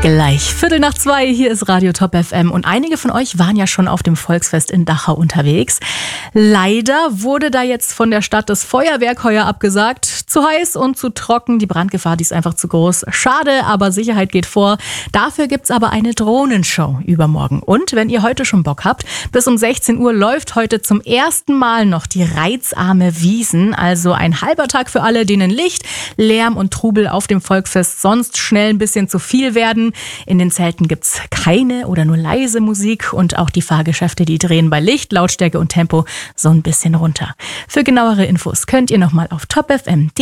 Gleich 1:15, hier ist Radio Top FM und einige von euch waren ja schon auf dem Volksfest in Dachau unterwegs. Leider wurde da jetzt von der Stadt das Feuerwerk heuer abgesagt. Zu heiß und zu trocken, die Brandgefahr, die ist einfach zu groß. Schade, aber Sicherheit geht vor. Dafür gibt's aber eine Drohnenshow übermorgen. Und wenn ihr heute schon Bock habt, bis um 16 Uhr läuft heute zum ersten Mal noch die Reizarme Wiesn. Also ein halber Tag für alle, denen Licht, Lärm und Trubel auf dem Volksfest sonst schnell ein bisschen zu viel werden. In den Zelten gibt's keine oder nur leise Musik und auch die Fahrgeschäfte, die drehen bei Licht, Lautstärke und Tempo so ein bisschen runter. Für genauere Infos könnt ihr nochmal auf topfm.de